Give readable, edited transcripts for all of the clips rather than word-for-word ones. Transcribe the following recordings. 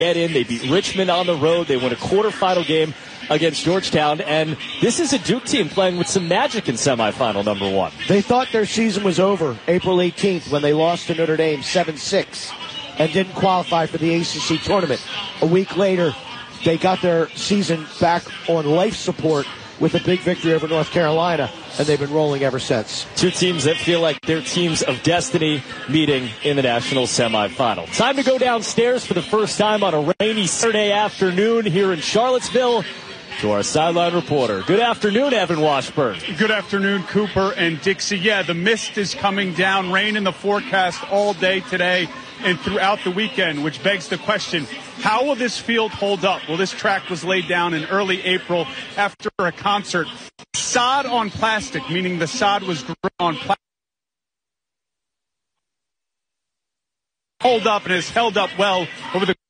get in. They beat Richmond on the road. They win a quarterfinal game against Georgetown. And this is a Duke team playing with some magic in semifinal number one. They thought their season was over April 18th when they lost to Notre Dame 7-6 and didn't qualify for the ACC tournament. A week later, they got their season back on life support with a big victory over North Carolina, and they've been rolling ever since. Two teams that feel like they're teams of destiny meeting in the national semifinal. Time to go downstairs for the first time on a rainy Saturday afternoon here in Charlottesville to our sideline reporter. Good afternoon, Evan Washburn. Good afternoon, Cooper and Dixie. Yeah, the mist is coming down, rain in the forecast all day today and throughout the weekend, which begs the question, how will this field hold up? Well, this track was laid down in early April after a concert. Sod on plastic, meaning the sod was grown on plastic. Hold up and has held up well over the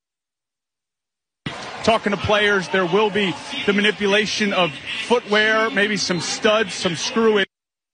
talking to players. There will be the manipulation of footwear, maybe some studs, some screw-in.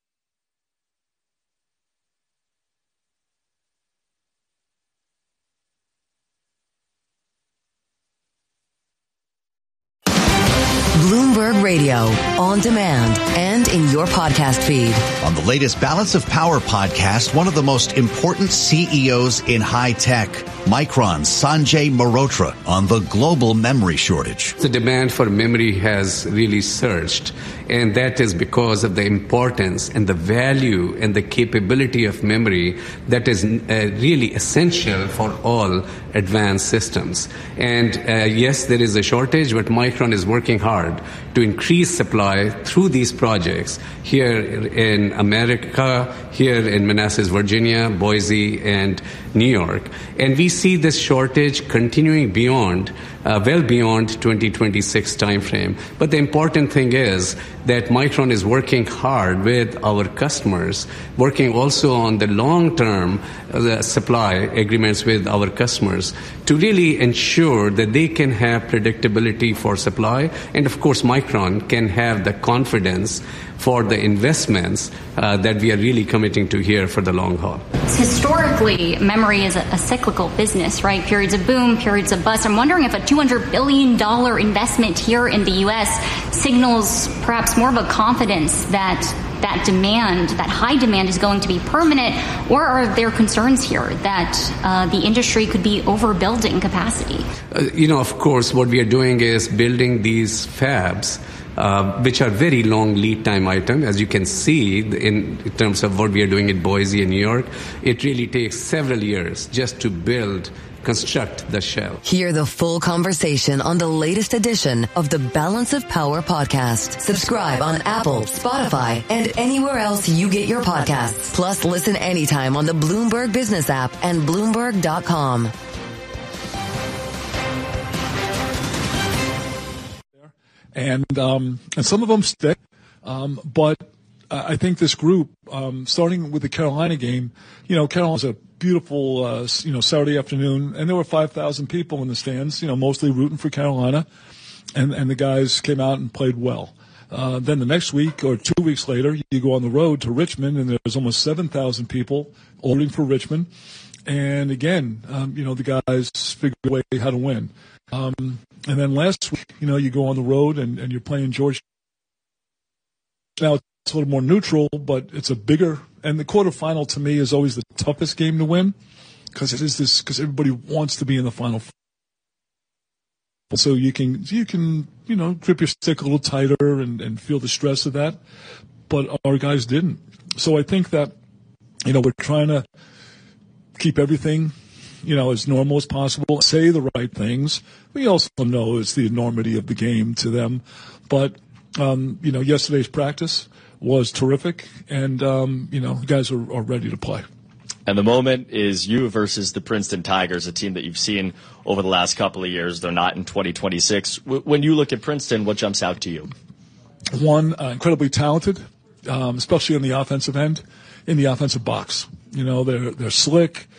Bloomberg Radio, on demand, and in your podcast feed. On the latest Balance of Power podcast, one of the most important CEOs in high tech, Micron's Sanjay Mehrotra, on the global memory shortage. The demand for memory has really surged, and that is because of the importance and the value and the capability of memory that is really essential for all advanced systems. And yes, there is a shortage, but Micron is working hard to increase supply through these projects here in America, here in Manassas, Virginia, Boise, and New York. And we see this shortage continuing beyond, well beyond 2026 timeframe. But the important thing is that Micron is working hard with our customers, working also on the long-term supply agreements with our customers to really ensure that they can have predictability for supply. And of course, Micron can have the confidence for the investments that we are really committing to here for the long haul. Historically, memory is a cyclical business, right? Periods of boom, periods of bust. I'm wondering if a $200 billion investment here in the U.S. signals perhaps more of a confidence that demand, that high demand, is going to be permanent, or are there concerns here that the industry could be overbuilding capacity? Of course, what we are doing is building these fabs, which are very long lead time items. As you can see in terms of what we are doing in Boise and New York, it really takes several years just to construct the shell. Hear the full conversation on the latest edition of the Balance of Power podcast. Subscribe on Apple, Spotify, and anywhere else you get your podcasts. Plus, listen anytime on the Bloomberg Business app and Bloomberg.com. And some of them stick, but I think this group, starting with the Carolina game, Carolina's a beautiful, Saturday afternoon, and there were 5,000 people in the stands, mostly rooting for Carolina, and the guys came out and played well. Then the next week or 2 weeks later, you go on the road to Richmond, and there's almost 7,000 people rooting for Richmond, and again, the guys figured a way how to win. And then last week, you go on the road and you're playing Georgia. Now it's a little more neutral, but it's a bigger, and the quarterfinal to me is always the toughest game to win because because everybody wants to be in the final. So you can grip your stick a little tighter and feel the stress of that, but our guys didn't. So I think that, we're trying to keep everything as normal as possible, say the right things. We also know it's the enormity of the game to them. But, yesterday's practice was terrific, and, the guys are ready to play. And the moment is you versus the Princeton Tigers, a team that you've seen over the last couple of years. They're not in 2026. When you look at Princeton, what jumps out to you? One, incredibly talented, especially on the offensive end, in the offensive box. They're slick.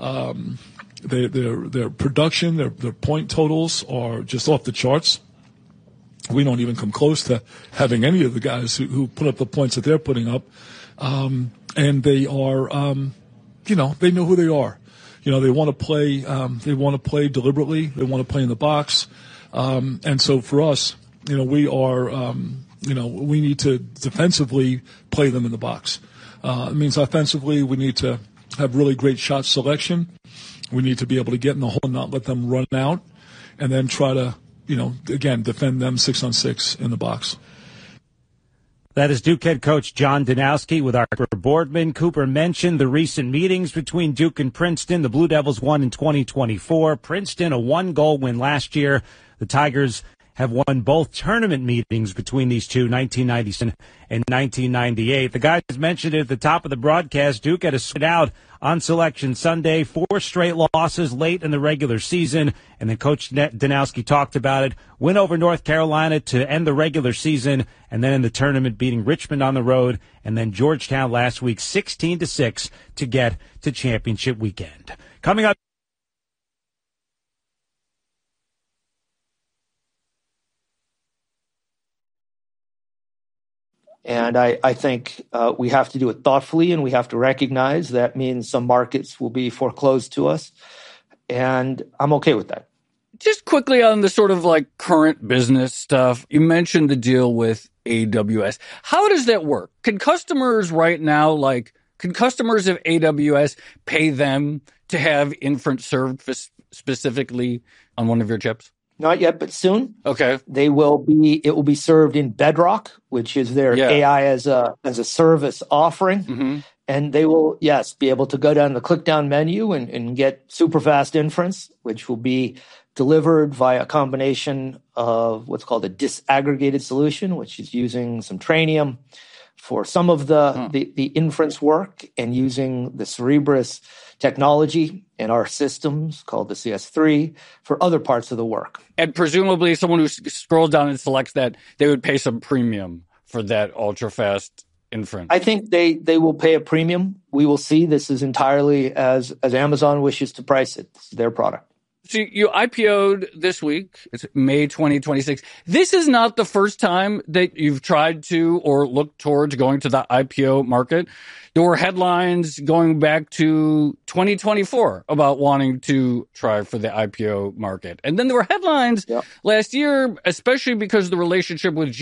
Their production, their point totals are just off the charts. We don't even come close to having any of the guys who put up the points that they're putting up. And they are, they know who they are. They want to play. They want to play deliberately. They want to play in the box. And so for us, we are. We need to defensively play them in the box. It means offensively, we need to have really great shot selection. We need to be able to get in the hole and not let them run out, and then try to, again, defend them 6-on-6 in the box. That is Duke head coach John Danowski with our Boardman. Cooper mentioned the recent meetings between Duke and Princeton. The Blue Devils won in 2024. Princeton, a 1-goal win last year. The Tigers have won both tournament meetings between these two, 1997 and 1998. The guys mentioned it at the top of the broadcast. Duke had to sit out on Selection Sunday, 4 straight losses late in the regular season, and then Coach Danowski talked about it. Win over North Carolina to end the regular season, and then in the tournament beating Richmond on the road, and then Georgetown last week 16-6 to get to championship weekend. Coming up. And I think we have to do it thoughtfully, and we have to recognize that means some markets will be foreclosed to us. And I'm okay with that. Just quickly on the sort of like current business stuff, you mentioned the deal with AWS. How does that work? Can customers right now, can customers of AWS pay them to have inference served specifically on one of your chips? Not yet, but soon. Okay. It will be served in Bedrock, which is their AI as a service offering. Mm-hmm. And they will, be able to go down the click down menu and get super fast inference, which will be delivered via a combination of what's called a disaggregated solution, which is using some Trainium for some of the inference work, and using the Cerebras technology in our systems called the CS3 for other parts of the work. And presumably someone who scrolls down and selects that, they would pay some premium for that ultra-fast inference. I think they will pay a premium. We will see. This is entirely as Amazon wishes to price it. This is their product. So you IPO'd this week. It's May 2026. This is not the first time that you've tried to or looked towards going to the IPO market. There were headlines going back to 2024 about wanting to try for the IPO market. And then there were headlines last year, especially because of the relationship with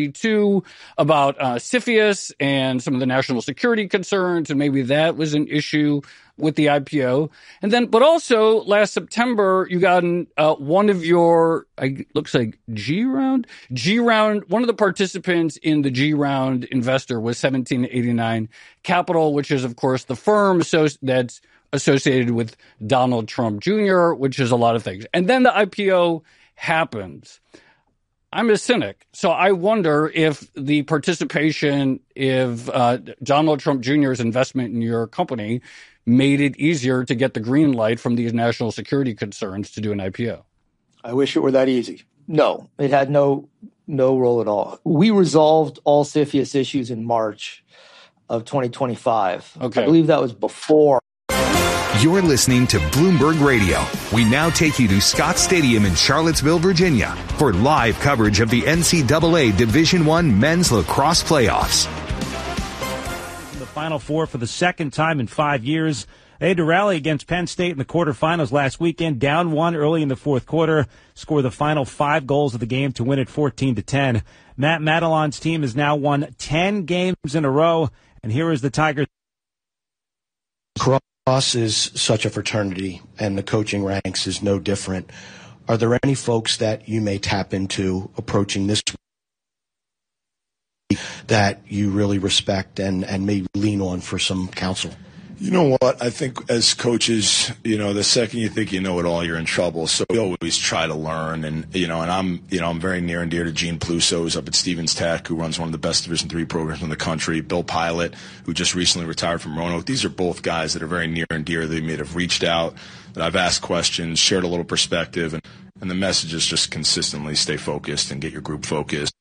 G42 about CFIUS and some of the national security concerns, and maybe that was an issue with the IPO. And then, but also last September, you got one of your, looks like G round, one of the participants in the G round investor was 1789 Capital, which is of course the firm that's associated with Donald Trump Jr., which is a lot of things. And then the IPO happens. I'm a cynic, so I wonder if the participation, if Donald Trump Jr.'s investment in your company made it easier to get the green light from these national security concerns to do an IPO. I wish it were that easy. No, it had no role at all. We resolved all CFIUS issues in March of 2025. Okay. I believe that was before. You're listening to Bloomberg Radio. We now take you to Scott Stadium in Charlottesville, Virginia, for live coverage of the NCAA Division I Men's Lacrosse Playoffs. The Final Four for the second time in 5 years. They had to rally against Penn State in the quarterfinals last weekend, down 1 early in the fourth quarter, score the final 5 goals of the game to win it 14-10. Matt Madelon's team has now won 10 games in a row, and here is the Tigers. Lacrosse is such a fraternity, and the coaching ranks is no different. Are there any folks that you may tap into approaching this that you really respect and maybe lean on for some counsel? You know what? I think as coaches, the second you think you know it all, you're in trouble. So we always try to learn. And I'm very near and dear to Gene Plusso, who's up at Stevens Tech, who runs one of the best Division III programs in the country. Bill Pilot, who just recently retired from Roanoke. These are both guys that are very near and dear. They may have reached out, that I've asked questions, shared a little perspective. And the message is just consistently stay focused and get your group focused.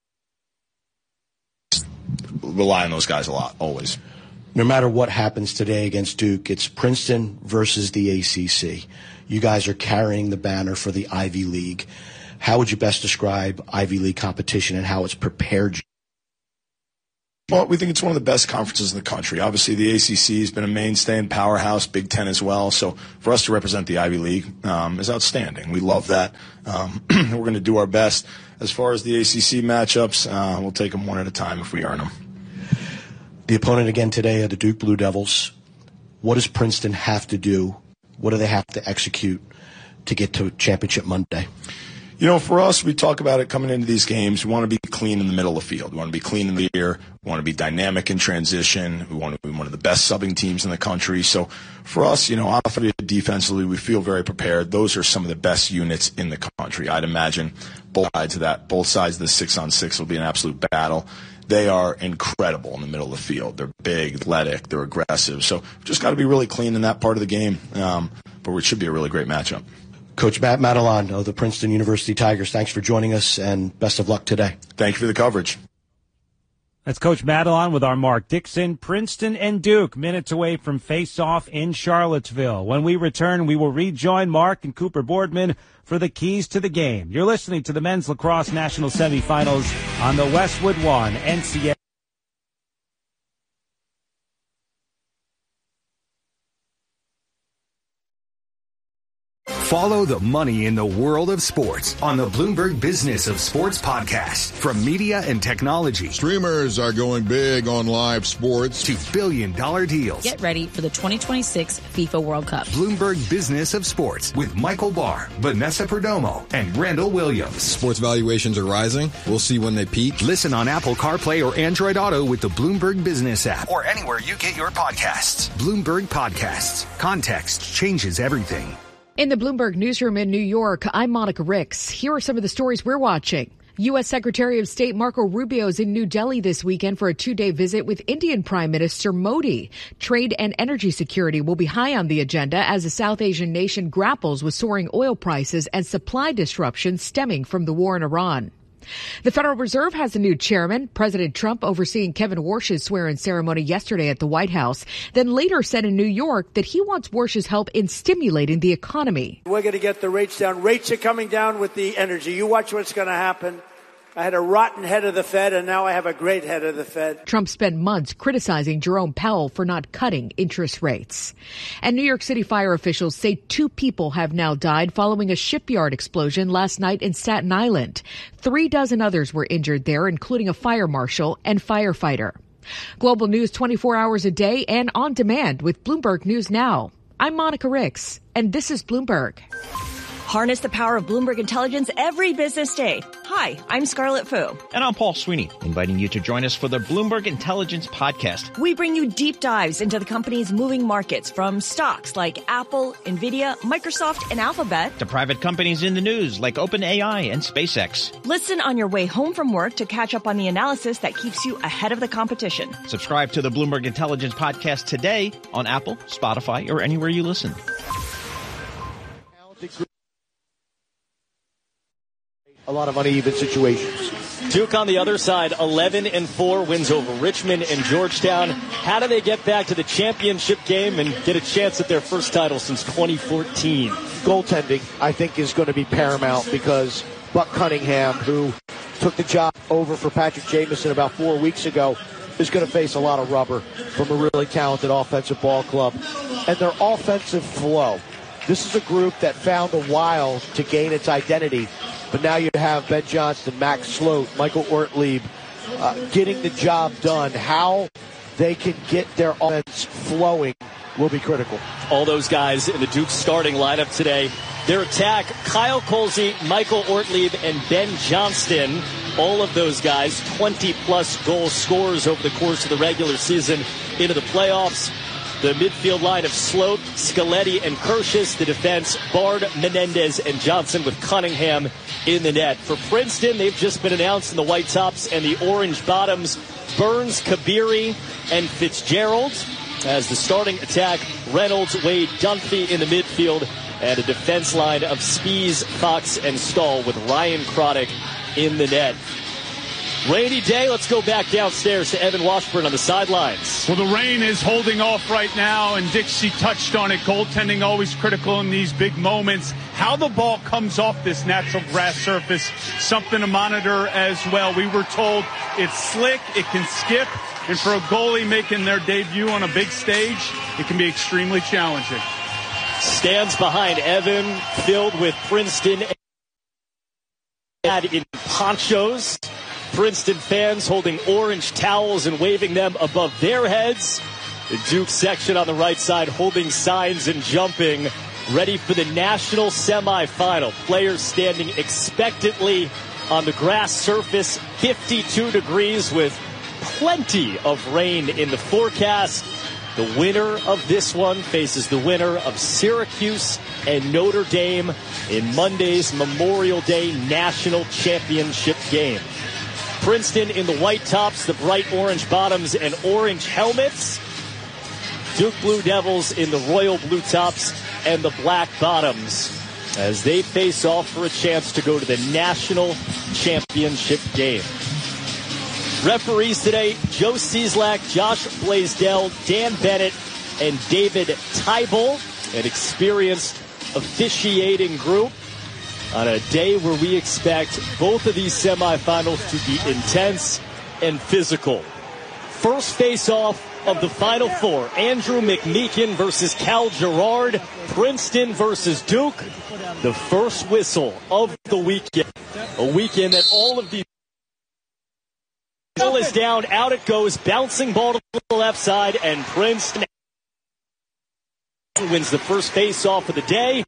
Rely on those guys a lot, always. No matter what happens today against Duke, it's Princeton versus the ACC. You guys are carrying the banner for the Ivy League. How would you best describe Ivy League competition and how it's prepared you? Well, we think it's one of the best conferences in the country. Obviously, the ACC has been a mainstay and powerhouse, Big Ten as well. So for us to represent the Ivy League is outstanding. We love that. We're going to do our best. As far as the ACC matchups, we'll take them one at a time if we earn them. The opponent again today are the Duke Blue Devils. What does Princeton have to do? What do they have to execute to get to Championship Monday? You know, for us, we talk about it coming into these games. We want to be clean in the middle of the field. We want to be clean in the air. We want to be dynamic in transition. We want to be one of the best subbing teams in the country. So for us, you know, offensively, defensively, we feel very prepared. Those are some of the best units in the country. I'd imagine both sides of that, both sides of the 6-on-6 will be an absolute battle. They are incredible in the middle of the field. They're big, athletic, they're aggressive. So we've just got to be really clean in that part of the game. But it should be a really great matchup. Coach Matt Madelon of the Princeton University Tigers, thanks for joining us, and best of luck today. Thank you for the coverage. That's Coach Madelon with our Mark Dixon. Princeton and Duke, minutes away from face-off in Charlottesville. When we return, we will rejoin Mark and Cooper Boardman for the keys to the game. You're listening to the Men's Lacrosse National Semifinals on the Westwood One NCAA. Follow the money in the world of sports on the Bloomberg Business of Sports podcast. From media and technology. Streamers are going big on live sports. To billion-dollar deals. Get ready for the 2026 FIFA World Cup. Bloomberg Business of Sports with Michael Barr, Vanessa Perdomo, and Randall Williams. Sports valuations are rising. We'll see when they peak. Listen on Apple CarPlay or Android Auto with the Bloomberg Business app. Or anywhere you get your podcasts. Bloomberg Podcasts. Context changes everything. In the Bloomberg newsroom in New York, I'm Monica Ricks. Here are some of the stories we're watching. U.S. Secretary of State Marco Rubio is in New Delhi this weekend for a 2-day visit with Indian Prime Minister Modi. Trade and energy security will be high on the agenda as the South Asian nation grapples with soaring oil prices and supply disruptions stemming from the war in Iran. The Federal Reserve has a new chairman. President Trump overseeing Kevin Warsh's swearing ceremony yesterday at the White House, then later said in New York that he wants Warsh's help in stimulating the economy. We're going to get the rates down. Rates are coming down with the energy. You watch what's going to happen. I had a rotten head of the Fed, and now I have a great head of the Fed. Trump spent months criticizing Jerome Powell for not cutting interest rates. And New York City fire officials say 2 people have now died following a shipyard explosion last night in Staten Island. 36 others were injured there, including a fire marshal and firefighter. Global news 24 hours a day and on demand with Bloomberg News Now. I'm Monica Ricks, and this is Bloomberg. Harness the power of Bloomberg Intelligence every business day. Hi, I'm Scarlett Fu. And I'm Paul Sweeney, inviting you to join us for the Bloomberg Intelligence Podcast. We bring you deep dives into the company's moving markets, from stocks like Apple, Nvidia, Microsoft, and Alphabet, to private companies in the news like OpenAI and SpaceX. Listen on your way home from work to catch up on the analysis that keeps you ahead of the competition. Subscribe to the Bloomberg Intelligence Podcast today on Apple, Spotify, or anywhere you listen. A lot of uneven situations. Duke on the other side, 11-4, wins over Richmond and Georgetown. How do they get back to the championship game and get a chance at their first title since 2014? Goaltending, I think, is going to be paramount because Buck Cunningham, who took the job over for Patrick Jamieson about 4 weeks ago, is going to face a lot of rubber from a really talented offensive ball club. And their offensive flow. This is a group that found a while to gain its identity. But now you have Ben Johnston, Max Sloat, Michael Ortlieb getting the job done. How they can get their offense flowing will be critical. All those guys in the Duke starting lineup today. Their attack, Kyle Colsey, Michael Ortlieb, and Ben Johnston. All of those guys, 20-plus goal scorers over the course of the regular season into the playoffs. The midfield line of Sloat, Scaletti, and Kirschus. The defense, Bard, Menendez, and Johnson with Cunningham in the net. For Princeton, they've just been announced in the white tops and the orange bottoms. Burns, Kabiri, and Fitzgerald. As the starting attack, Reynolds, Wade, Dunphy in the midfield. And a defense line of Spies, Fox, and Stahl with Ryan Croddick in the net. Rainy day. Let's go back downstairs to Evan Washburn on the sidelines. Well, the rain is holding off right now, and Dixie touched on it. Goaltending always critical in these big moments. how the ball comes off this natural grass surface, something to monitor as well. We were told it's slick, it can skip, and for a goalie making their debut on a big stage, it can be extremely challenging. Stands behind Evan, filled with Princeton in ponchos. Princeton fans holding orange towels and waving them above their heads. The Duke section on the right side holding signs and jumping, ready for the national semifinal. Players standing expectantly on the grass surface, 52 degrees with plenty of rain in the forecast. The winner of this one faces the winner of Syracuse and Notre Dame in Monday's Memorial Day National Championship game. Princeton in the white tops, the bright orange bottoms, and orange helmets. Duke Blue Devils in the royal blue tops and the black bottoms as they face off for a chance to go to the national championship game. Referees today, Joe Cieslak, Josh Blaisdell, Dan Bennett, and David Tybel, an experienced officiating group on a day where we expect both of these semifinals to be intense and physical. First face-off of the Final Four, Andrew McMeekin versus Cal Gerard, Princeton versus Duke. The first whistle of the weekend. A weekend that all of these ball is down, out it goes, bouncing ball to the left side, and Princeton wins the first face-off of the day.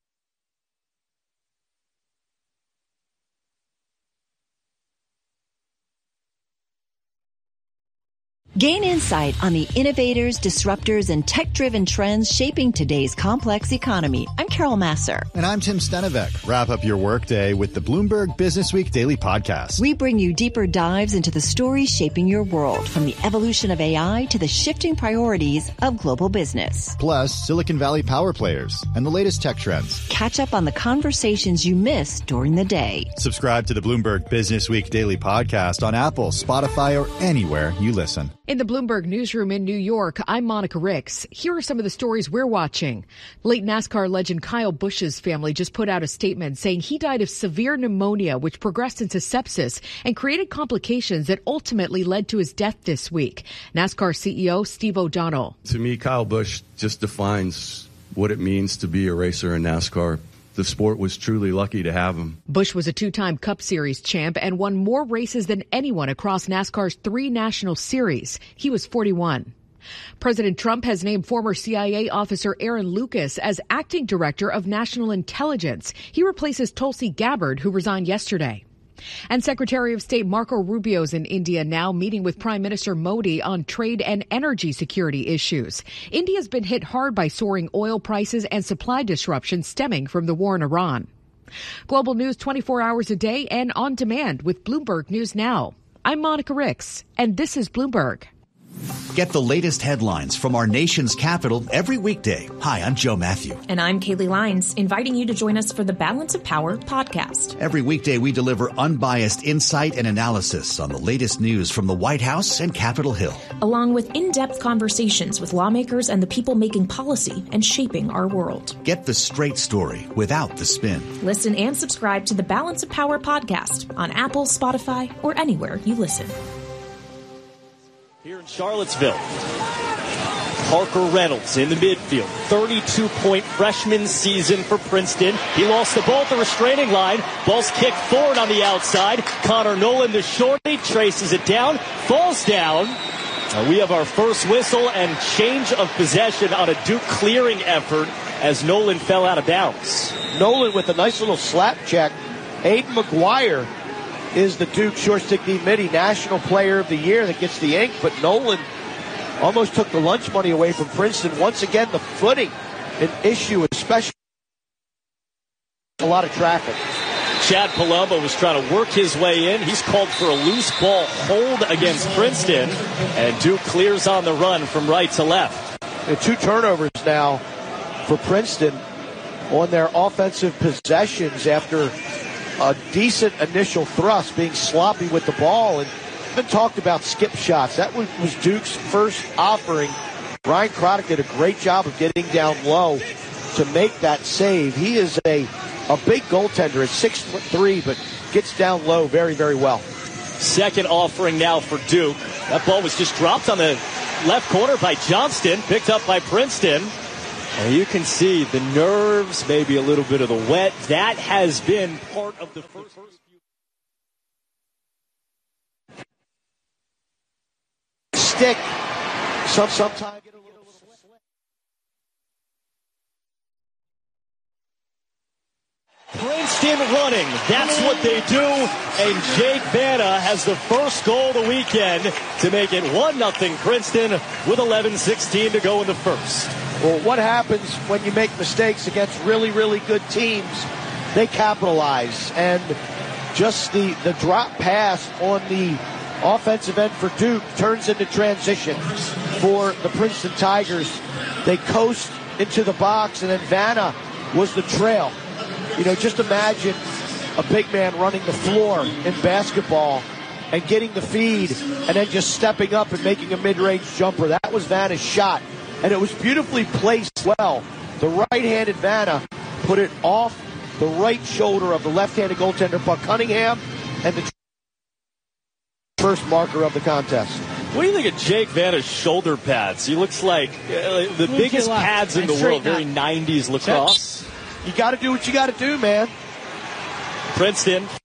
Gain insight on the innovators, disruptors, and tech-driven trends shaping today's complex economy. I'm Carol Masser. And I'm Tim Stenevec. Wrap up your workday with the Bloomberg Businessweek Daily Podcast. We bring you deeper dives into the stories shaping your world, from the evolution of AI to the shifting priorities of global business. Plus, Silicon Valley power players and the latest tech trends. Catch up on the conversations you missed during the day. Subscribe to the Bloomberg Businessweek Daily Podcast on Apple, Spotify, or anywhere you listen. In the Bloomberg newsroom in New York, I'm Monica Ricks. Here are some of the stories we're watching. Late NASCAR legend Kyle Busch's family just put out a statement saying he died of severe pneumonia, which progressed into sepsis and created complications that ultimately led to his death this week. NASCAR CEO Steve O'Donnell. To me, Kyle Busch just defines what it means to be a racer in NASCAR. The sport was truly lucky to have him. Busch was a two-time Cup Series champ and won more races than anyone across NASCAR's 3 national series. He was 41. President Trump has named former CIA officer Aaron Lucas as acting director of national intelligence. He replaces Tulsi Gabbard, who resigned yesterday. And Secretary of State Marco Rubio is in India now, meeting with Prime Minister Modi on trade and energy security issues. India's been hit hard by soaring oil prices and supply disruptions stemming from the war in Iran. Global news 24 hours a day and on demand with Bloomberg News Now. I'm Monica Ricks, and this is Bloomberg. Get the latest headlines from our nation's capital every weekday. Hi, I'm Joe Matthew. And I'm Kaylee Lyons, inviting you to join us for the Balance of Power podcast. Every weekday, we deliver unbiased insight and analysis on the latest news from the White House and Capitol Hill, along with in-depth conversations with lawmakers and the people making policy and shaping our world. Get the straight story without the spin. Listen and subscribe to the Balance of Power podcast on Apple, Spotify, or anywhere you listen. Here in Charlottesville, Parker Reynolds in the midfield, 32-point freshman season for Princeton. He lost the ball at the restraining line. Ball's kicked forward on the outside. Connor Nolan, the shorty, traces it down, falls down. We have our first whistle and change of possession on a Duke clearing effort as Nolan fell out of bounds. Nolan with a nice little slap check. Aiden McGuire is the Duke short stick D midi National Player of the Year that gets the ink, but Nolan almost took the lunch money away from Princeton. Once again, the footing, an issue, especially a lot of traffic. Chad Palumbo was trying to work his way in. He's called for a loose ball hold against Princeton, and Duke clears on the run from right to left. And 2 turnovers now for Princeton on their offensive possessions after a decent initial thrust, being sloppy with the ball. And been talked about skip shots. That was Duke's first offering. Ryan Croddick did a great job of getting down low to make that save. He is a a big goaltender. Is 6'3", but gets down low very, very well. Second offering now for Duke. That ball was just dropped on the left corner by Johnston, picked up by Princeton. And you can see the nerves, maybe a little bit of the wet. That has been part of the first few. Stick. Sometimes get a little slip. Princeton running. That's what they do. And Jake Vanna has the first goal of the weekend to make it 1-0 Princeton with 11:16 to go in the first. Well, what happens when you make mistakes against really, really good teams? They capitalize. And just the drop pass on the offensive end for Duke turns into transition for the Princeton Tigers. They coast into the box, and then Vanna was the trail. You know, just imagine a big man running the floor in basketball and getting the feed and then just stepping up and making a mid-range jumper. That was Vanna's shot, and it was beautifully placed well. The right-handed Vanna put it off the right shoulder of the left-handed goaltender Buck Cunningham, and the first marker of the contest. What do you think of Jake Vanna's shoulder pads? He looks like the biggest pads in the world, very 90s lacrosse. You got to do what you got to do, man. Princeton